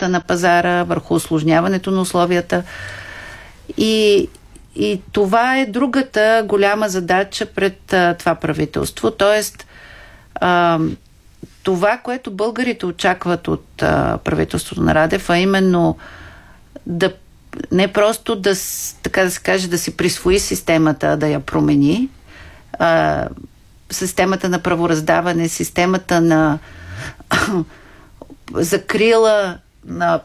работата на пазара, върху усложняването на условията. И това е другата голяма задача пред това правителство. Тоест, това, което българите очакват от правителството на Радев, а именно не просто така да се каже, да си присвои системата, да я промени, системата на правораздаване, системата на закрила на